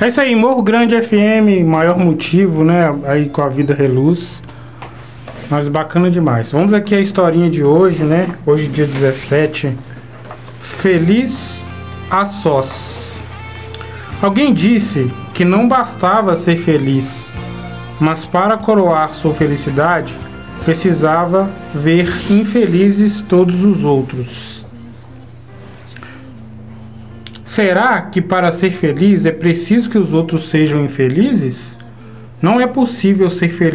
É isso aí, Morro Grande FM, maior motivo, né? Aí com a vida reluz. Mas bacana demais. Vamos aqui a historinha de hoje, né? Hoje, dia 17. Feliz a sós. Alguém disse que não bastava ser feliz, mas para coroar sua felicidade, precisava ver infelizes todos os outros. Será que para ser feliz é preciso que os outros sejam infelizes? Não é possível ser feliz